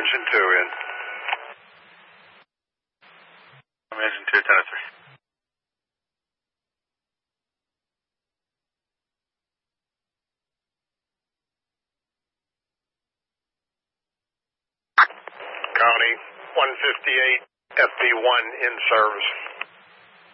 engine 2 in. Engine 2, 10 to 3. County 158, FP1 in service.